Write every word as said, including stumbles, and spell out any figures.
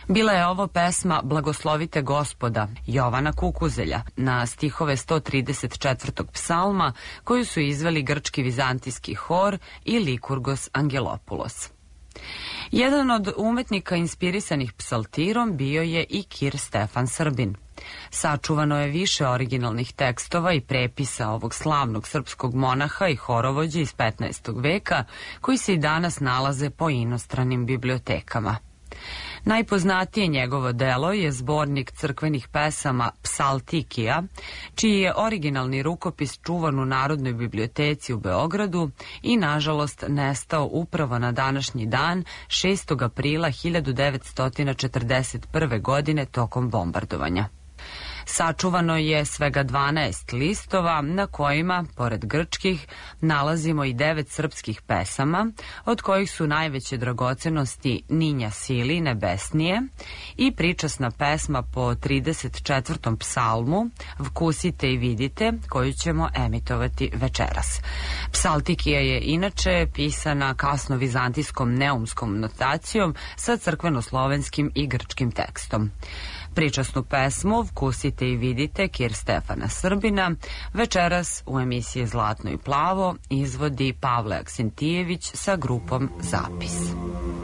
Bila je ovo pesma Blagoslovite Gospoda Jovana Kukuzelja na stihove sto trideset četvrtog psalma koju su izveli grčki vizantijski hor i Likurgos Angelopoulos. Jedan od umetnika inspirisanih psaltirom bio je i Kir Stefan Srbin. Sačuvano je više originalnih tekstova i prepisa ovog slavnog srpskog monaha i horovođe iz petnaestog veka koji se i danas nalaze po inostranim bibliotekama. Najpoznatije njegovo delo je zbornik crkvenih pesama Psaltikija, čiji je originalni rukopis čuvan u Narodnoj biblioteci u Beogradu i nažalost nestao upravo na današnji dan šestog aprila hiljadu devetsto četrdeset prve. godine tokom bombardovanja. Sačuvano je svega dvanaest listova na kojima, pored grčkih, nalazimo i devet srpskih pesama, od kojih su najveće dragocenosti Ninja Sili nebesnije i pričasna pesma po trideset četvrtom psalmu Vkusite i vidite, koju ćemo emitovati večeras. Psaltikija je inače pisana kasno vizantijskom neumskom notacijom sa crkveno-slovenskim i grčkim tekstom. Pričasnu pesmu Vkusite i vidite Kir Stefana Srbina večeras u emisiji Zlatno i plavo izvodi Pavle Aksentijević sa grupom Zapis.